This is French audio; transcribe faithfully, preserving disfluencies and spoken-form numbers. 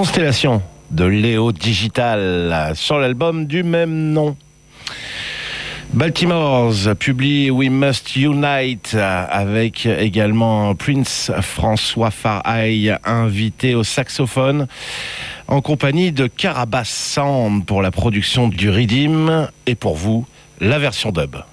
Constellation de Léo Digital sur l'album du même nom. Baltimore's publie We Must Unite avec également Prince François Farail invité au saxophone en compagnie de Carabas Sound pour la production du Riddim et pour vous la version dub.